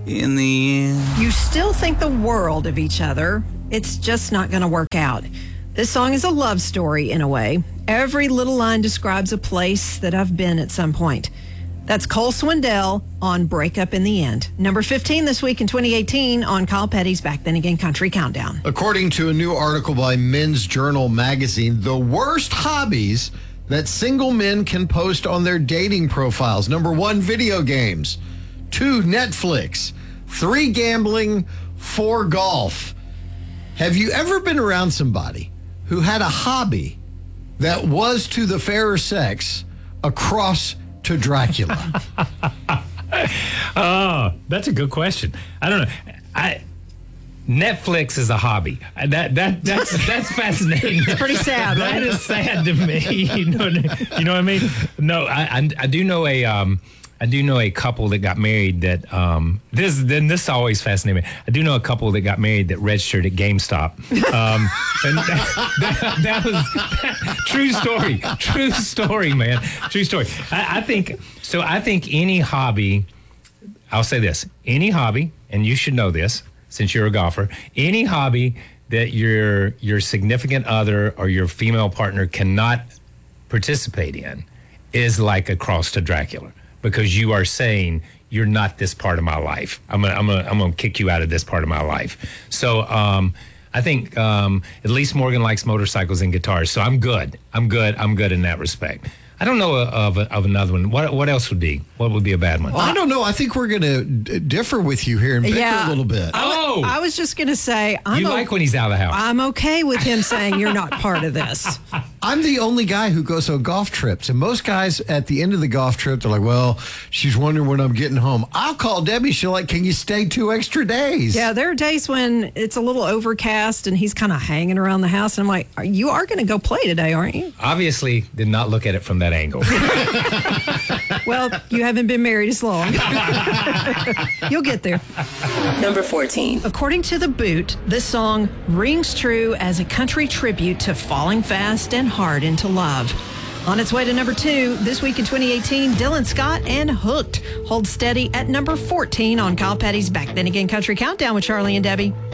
in the end. You still think the world of each other. It's just not going to work out. This song is a love story in a way. Every little line describes a place that I've been at some point. That's Cole Swindell on Break Up in the End. Number 15 this week in 2018 on Kyle Petty's Back Then Again Country Countdown. According to a new article by Men's Journal magazine, the worst hobbies that single men can post on their dating profiles. Number 1, video games. 2, Netflix. 3, gambling. 4, golf. Have you ever been around somebody who had a hobby that was to the fairer sex a cross to Dracula? Oh, that's a good question. I don't know. Netflix is a hobby. That's fascinating. It's pretty sad, right? That is sad to me. You know what I mean? No, I do know a couple that got married that this always fascinated me. I do know a couple that got married that registered at GameStop. And that was true story, man. True story. I think any hobby, I'll say this, any hobby, and you should know this since you're a golfer, any hobby that your significant other or your female partner cannot participate in is like a cross to Dracula. Because you are saying you're not this part of my life. I'm gonna kick you out of this part of my life. So I think at least Morgan likes motorcycles and guitars. So I'm good. I'm good in that respect. I don't know of another one. What else would be? What would be a bad one? Well, I don't know. I think we're going to differ with you here and bicker a little bit. Oh, I was just going to say, like when he's out of the house. I'm okay with him saying you're not part of this. I'm the only guy who goes on golf trips. And most guys at the end of the golf trip, they're like, well, she's wondering when I'm getting home. I'll call Debbie. She'll like, can you stay 2 extra days? Yeah, there are days when it's a little overcast and he's kind of hanging around the house. And I'm like, you are going to go play today, aren't you? Obviously, did not look at it from that angle. Well, you haven't been married as long. You'll get there. Number 14. According to The Boot, this song rings true as a country tribute to falling fast and hard into love. On its way to number 2, this week in 2018, Dylan Scott and Hooked hold steady at number 14 on Kyle Petty's Back Then Again Country Countdown with Charlie and Debbie.